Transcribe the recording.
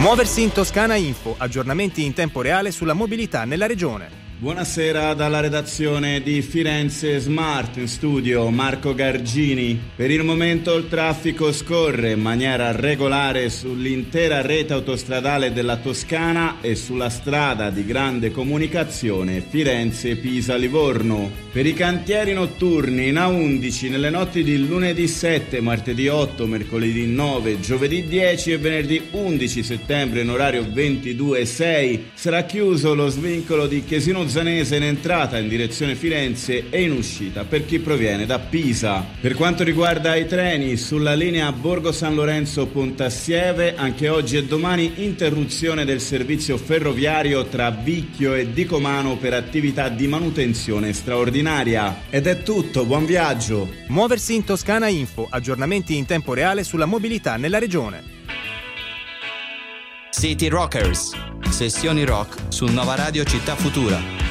Muoversi in Toscana Info, aggiornamenti in tempo reale sulla mobilità nella regione. Buonasera dalla redazione di Firenze Smart, in studio Marco Gargini. Per il momento il traffico scorre in maniera regolare sull'intera rete autostradale della Toscana e sulla strada di grande comunicazione Firenze-Pisa-Livorno. Per i cantieri notturni in A11 nelle notti di lunedì 7, martedì 8, mercoledì 9, giovedì 10 e venerdì 11 settembre in orario 22:06 sarà chiuso lo svincolo di Chiesino Zanese in entrata in direzione Firenze e in uscita per chi proviene da Pisa. Per quanto riguarda i treni, sulla linea Borgo San Lorenzo-Pontassieve anche oggi e domani interruzione del servizio ferroviario tra Vicchio e Dicomano per attività di manutenzione straordinaria. Ed è tutto, buon viaggio! Muoversi in Toscana Info, aggiornamenti in tempo reale sulla mobilità nella regione. City Rockers, sessioni rock su Nova Radio Città Futura.